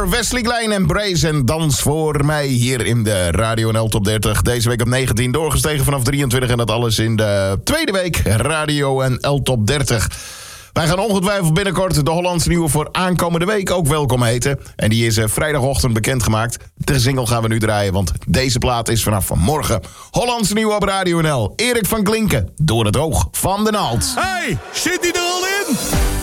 voor Wesley Klein en Brace en Dans voor mij hier in de Radio NL Top 30. Deze week op 19, doorgestegen vanaf 23 en dat alles in de tweede week Radio NL Top 30. Wij gaan ongetwijfeld binnenkort de Hollandse nieuwe voor aankomende week ook welkom heten. En die is vrijdagochtend bekendgemaakt. De single gaan we nu draaien, want deze plaat is vanaf vanmorgen Hollandse nieuwe op Radio NL. Erik van Klinken, Door het oog van de naald. Hey, zit die er al in?